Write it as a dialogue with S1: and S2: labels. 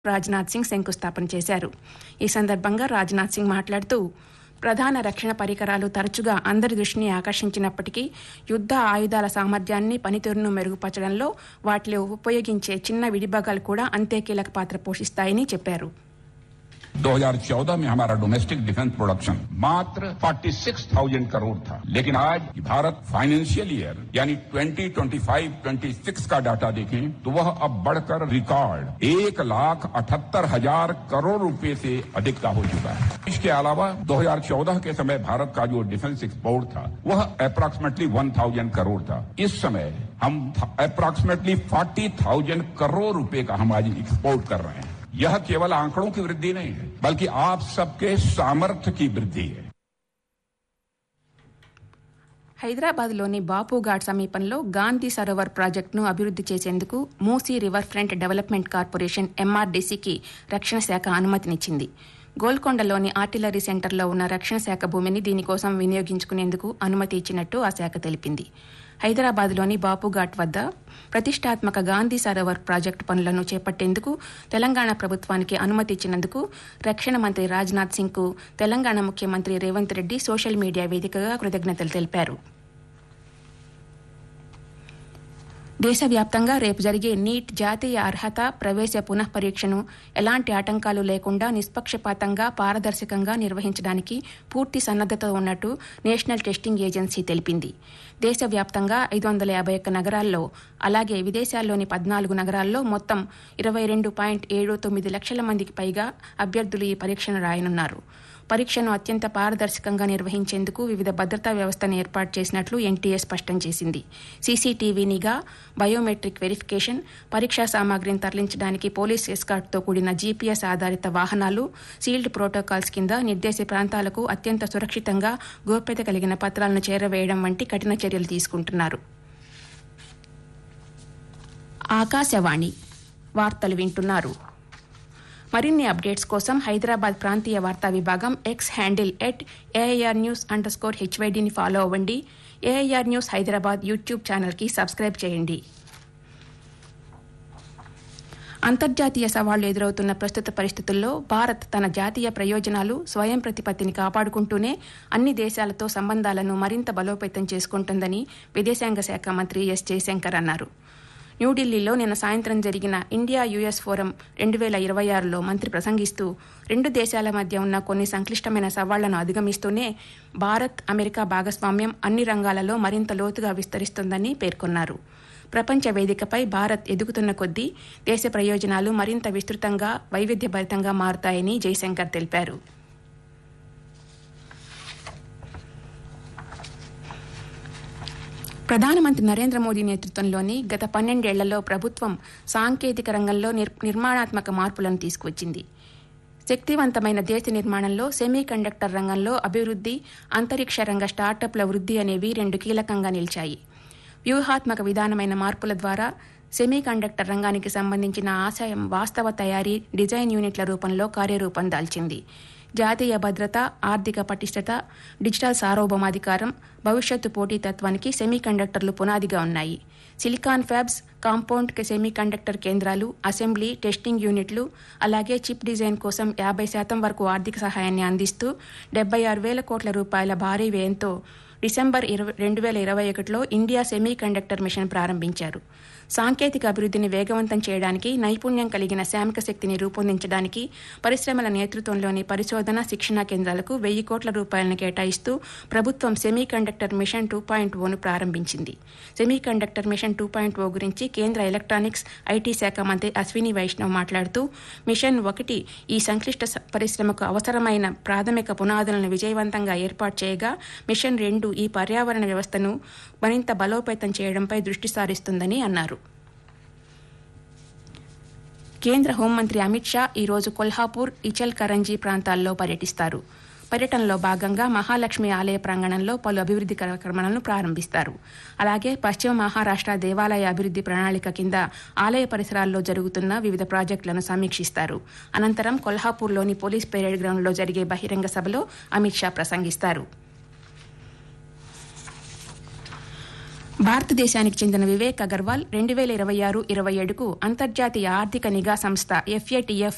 S1: రాజ్నాథ్ సింగ్ శంకుస్థాపన చేశారు. ఈ సందర్భంగా రాజ్నాథ్ సింగ్ మాట్లాడుతూ ప్రధాన రక్షణ పరికరాలు తరచుగా అందరి దృష్టిని ఆకర్షించినప్పటికీ యుద్ధ ఆయుధాల సామర్థ్యాన్ని, పనితీరును మెరుగుపరచడంలో వాటిలో ఉపయోగించే చిన్న విడిభాగాలు కూడా అంతే కీలక పాత్ర పోషిస్తాయని చెప్పారు.
S2: 2014 में हमारा डोमेस्टिक डिफेंस प्रोडक्शन मात्र 46,000 करोड़ था, लेकिन आज भारत फाइनेंशियल ईयर यानी 2025-26 का डाटा देखें तो वह अब बढ़कर रिकॉर्ड 1,78,000 करोड़ रुपए से अधिक का हो चुका है. इसके अलावा 2014 के समय भारत का जो डिफेंस एक्सपोर्ट था वह अप्रॉक्सीमेटली 1,000 करोड़ था. इस समय हम अप्रॉक्सीमेटली 40,000 करोड़ रुपए का हम आज एक्सपोर्ट कर रहे हैं. यह केवल आंकड़ों की वृद्धि नहीं है, बल्कि आप सबके सामर्थ्य की वृद्धि है.
S1: హైదరాబాద్లోని బాపుఘాట్ సమీపంలో గాంధీ సరోవర్ ప్రాజెక్టును అభివృద్ది చేసేందుకు Musi river front development corporation ఎంఆర్డీసీకి రక్షణ శాఖ అనుమతినిచ్చింది. గోల్కొండలోని ఆర్టిలరీ సెంటర్లో ఉన్న రక్షణ శాఖ భూమిని దీనికోసం వినియోగించుకునేందుకు అనుమతి ఇచ్చినట్టు ఆ శాఖ తెలిపింది. హైదరాబాద్లోని బాపుఘాట్ వద్ద ప్రతిష్టాత్మక గాంధీ సరోవర్ ప్రాజెక్టు పనులను చేపట్టేందుకు తెలంగాణ ప్రభుత్వానికి అనుమతి ఇచ్చినందుకు రక్షణ మంత్రి రాజ్నాథ్ సింగ్కు తెలంగాణ ముఖ్యమంత్రి రేవంత్ రెడ్డి సోషల్ మీడియా వేదికగా కృతజ్ఞతలు తెలిపారు. దేశవ్యాప్తంగా రేపు జరిగే నీట్ జాతీయ అర్హత ప్రవేశ పునఃపరీక్షను ఎలాంటి ఆటంకాలు లేకుండా నిష్పక్షపాతంగా, పారదర్శకంగా నిర్వహించడానికి పూర్తి సన్నద్దత ఉన్నట్టు నేషనల్ టెస్టింగ్ ఏజెన్సీ తెలిపింది. దేశవ్యాప్తంగా 551 నగరాల్లో, అలాగే విదేశాల్లోని 14 నగరాల్లో మొత్తం 22.79 లక్షల మందికి పైగా అభ్యర్థులు ఈ పరీక్షను రాయనున్నారు. పరీక్షను అత్యంత పారదర్శకంగా నిర్వహించేందుకు వివిధ భద్రతా వ్యవస్థను ఏర్పాటు చేసినట్లు ఎన్టీఏ స్పష్టం చేసింది. సీసీటీవీ నిఘా, బయోమెట్రిక్ వెరిఫికేషన్, పరీక్షా సామాగ్రిని తరలించడానికి పోలీస్ ఎస్కార్ట్తో కూడిన జీపీఎస్ ఆధారిత వాహనాలు, సీల్డ్ ప్రోటోకాల్స్ కింద నిర్దేశ ప్రాంతాలకు అత్యంత సురక్షితంగా గోప్యత కలిగిన పత్రాలను చేరవేయడం వంటి కఠిన చర్యలు తీసుకుంటున్నారు. ఆకాశవాణి వార్తలు వింటున్నారు. మరిన్ని అప్డేట్స్ కోసం హైదరాబాద్ ప్రాంతీయ వార్తా విభాగం ఎక్స్ హ్యాండిల్ @AIRnews_HYDని ఫాలో అవ్వండి. AIR న్యూస్ హైదరాబాద్ యూట్యూబ్ ఛానల్కి సబ్స్క్రైబ్ చేయండి. అంతర్జాతీయ సవాళ్లు ఎదురవుతున్న ప్రస్తుత పరిస్థితుల్లో భారత్ తన జాతీయ ప్రయోజనాలు, స్వయం ప్రతిపత్తిని కాపాడుకుంటూనే అన్ని దేశాలతో సంబంధాలను మరింత బలోపేతం చేసుకుంటుందని విదేశాంగ శాఖ మంత్రి ఎస్ జయశంకర్ అన్నారు. న్యూఢిల్లీలో నిన్న సాయంత్రం జరిగిన ఇండియా యుఎస్ ఫోరం 2026లో మంత్రి ప్రసంగిస్తూ రెండు దేశాల మధ్య ఉన్న కొన్ని సంక్లిష్టమైన సవాళ్లను అధిగమిస్తూనే భారత్, అమెరికా భాగస్వామ్యం అన్ని రంగాలలో మరింత లోతుగా విస్తరిస్తోందని పేర్కొన్నారు. ప్రపంచ వేదికపై భారత్ ఎదుగుతున్న కొద్దీ దేశ ప్రయోజనాలు మరింత విస్తృతంగా, వైవిధ్యభరితంగా మారుతాయని జయశంకర్ తెలిపారు. ప్రధానమంత్రి నరేంద్ర మోదీ నేతృత్వంలోని గత 12 ఏళ్లలో ప్రభుత్వం సాంకేతిక రంగంలో నిర్మాణాత్మక మార్పులను తీసుకువచ్చింది. శక్తివంతమైన దేశ నిర్మాణంలో సెమీ కండక్టర్ రంగంలో అభివృద్ది, అంతరిక్ష రంగ స్టార్టప్ల వృద్ధి అనేవి రెండు కీలకంగా నిలిచాయి. వ్యూహాత్మక విధానమైన మార్పుల ద్వారా సెమీ కండక్టర్ రంగానికి సంబంధించిన ఆశయం వాస్తవ తయారీ, డిజైన్ యూనిట్ల రూపంలో కార్యరూపం దాల్చింది. జాతీయ భద్రత, ఆర్థిక పటిష్టత, డిజిటల్ సార్వభౌమాధికారం, భవిష్యత్తు పోటీతత్వానికి సెమీ కండక్టర్లు పునాదిగా ఉన్నాయి. Silicon fabs, compound semi conductor కేంద్రాలు, అసెంబ్లీ, టెస్టింగ్ యూనిట్లు, అలాగే చిప్ డిజైన్ కోసం 50% వరకు ఆర్థిక సహాయాన్ని అందిస్తూ 76,000 కోట్ల రూపాయల భారీ వ్యయంతో December 2021లో India semi conductor machine ప్రారంభించారు. సాంకేతిక అభివృద్ధిని వేగవంతం చేయడానికి, నైపుణ్యం కలిగిన శ్రామిక శక్తిని రూపొందించడానికి పరిశ్రమల నేతృత్వంలోని పరిశోధన, శిక్షణా కేంద్రాలకు 1,000 కోట్ల రూపాయలను కేటాయిస్తూ ప్రభుత్వం సెమీ కండక్టర్ మిషన్ 2.0ను ప్రారంభించింది. సెమీ కండక్టర్ మిషన్ 2.0 గురించి కేంద్ర ఎలక్ట్రానిక్స్, ఐటీ శాఖ మంత్రి అశ్విని వైష్ణవ్ మాట్లాడుతూ, మిషన్ 1 ఈ సంక్లిష్ట పరిశ్రమకు అవసరమైన ప్రాథమిక పునాదులను విజయవంతంగా ఏర్పాటు చేయగా, మిషన్ 2 ఈ పర్యావరణ వ్యవస్థను మరింత బలోపేతం చేయడంపై దృష్టి సారిస్తుందని అన్నారు. కేంద్ర హోంమంత్రి అమిత్ షా ఈరోజు కొల్హాపూర్, ఇచల్ కరంజీ ప్రాంతాల్లో పర్యటిస్తారు. పర్యటనలో భాగంగా మహాలక్ష్మి ఆలయ ప్రాంగణంలో పలు అభివృద్ది కార్యక్రమాలను ప్రారంభిస్తారు. అలాగే పశ్చిమ మహారాష్ట్ర దేవాలయ అభివృద్ది ప్రణాళిక కింద ఆలయ పరిసరాల్లో జరుగుతున్న వివిధ ప్రాజెక్టులను సమీక్షిస్తారు. అనంతరం కొల్హాపూర్లోని పోలీస్ పెరేడ్ గ్రౌండ్లో జరిగే బహిరంగ సభలో అమిత్ షా ప్రసంగిస్తారు. భారతదేశానికి చెందిన వివేక్ అగర్వాల్ 2026-27కు అంతర్జాతీయ ఆర్థిక నిఘా సంస్థ FATF